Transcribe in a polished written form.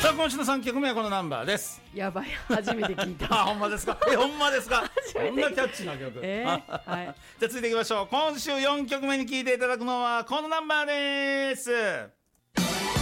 さあ今週の3曲目はこのナンバーです。 やばい、初めて聞いた。 あ、ほんまですか。ほんまですか。 初めてこんなキャッチーな曲。 はい。 じゃあ続いていきましょう。今週4曲目に聴いていただくのはこのナンバーです。